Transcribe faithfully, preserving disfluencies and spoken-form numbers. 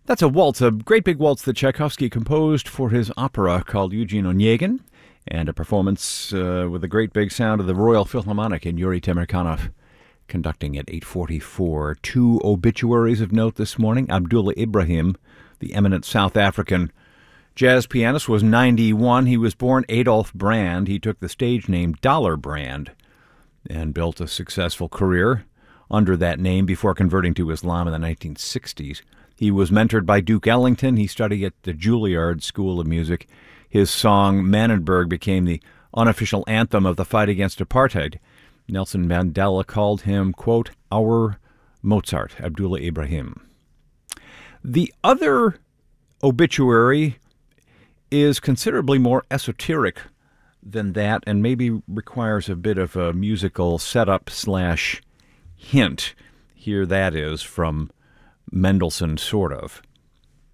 That's a waltz, a great big waltz that Tchaikovsky composed for his opera called Eugene Onegin, and a performance uh, with the great big sound of the Royal Philharmonic and Yuri Temirkanov conducting at eight forty-four. Two obituaries of note this morning. Abdullah Ibrahim, the eminent South African jazz pianist, was ninety-one. He was born Adolf Brand. He took the stage name Dollar Brand and built a successful career under that name before converting to Islam in the nineteen sixties. He was mentored by Duke Ellington. He studied at the Juilliard School of Music. His song Manenberg became the unofficial anthem of the fight against apartheid. Nelson Mandela called him, quote, our Mozart, Abdullah Ibrahim. The other obituary is considerably more esoteric than that and maybe requires a bit of a musical setup slash hint. Here that is from Mendelssohn, sort of.